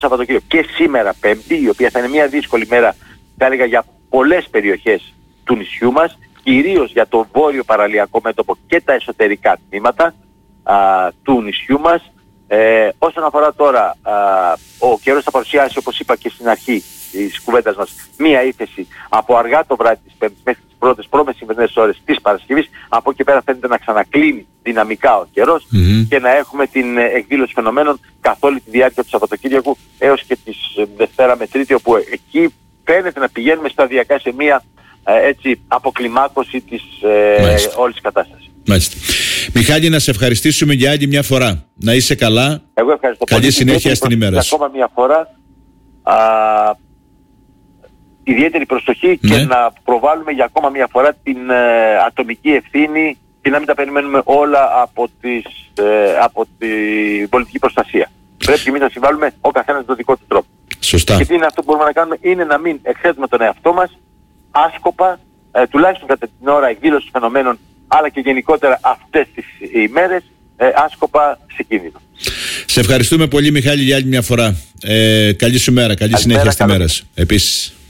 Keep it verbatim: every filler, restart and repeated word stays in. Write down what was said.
Σαββατοκύριακο και σήμερα Πέμπτη, η οποία θα είναι μια δύσκολη μέρα, θα έλεγα, για πολλές περιοχές του νησιού μας, κυρίως για το βόρειο παραλιακό μέτωπο και τα εσωτερικά τμήματα α, του νησιού μας. Ε, όσον αφορά τώρα, α, ο καιρός θα παρουσιάσει, όπως είπα και στην αρχή της κουβέντας μας, μία ύφεση από αργά το βράδυ της Πέμπτης μέχρι τις πρώτες προμεσημβερινές ώρες της Παρασκευής. Από εκεί πέρα φαίνεται να ξανακλίνει δυναμικά ο καιρός mm-hmm. και να έχουμε την εκδήλωση φαινομένων καθ' όλη τη διάρκεια του Σαββατοκύριακου έως και της Δευτέρα με Τρίτη, όπου εκεί φαίνεται να πηγαίνουμε σταδιακά σε μία ε, έτσι αποκλιμάκωση της ε, όλης της κατάστασης. Μάλιστα. Μιχάλη, να σε ευχαριστήσουμε για άλλη μια φορά. Να είσαι καλά. Εγώ ευχαριστώ. Καλή πολύ. Συνέχεια στην ημέρα σου. Ακόμα μια φορά α, ιδιαίτερη προσοχή ναι. και να προβάλλουμε για ακόμα μια φορά την ε, ατομική ευθύνη και να μην τα περιμένουμε όλα από, τις, ε, από την πολιτική προστασία. Πρέπει και εμείς να συμβάλλουμε ο καθένας τον δικό του τρόπο. Σωστά. Και τι είναι αυτό που μπορούμε να κάνουμε, είναι να μην εκθέτουμε τον εαυτό μας άσκοπα, ε, τουλάχιστον κατά την ώρα εκδήλωσης φαινομένων, αλλά και γενικότερα αυτές τις ημέρες, ε, άσκοπα σε κίνδυνο. Σε ευχαριστούμε πολύ, Μιχάλη, για άλλη μια φορά. Ε, καλή σου μέρα, καλή, καλή συνέχεια στη μέρα σου. Επίσης.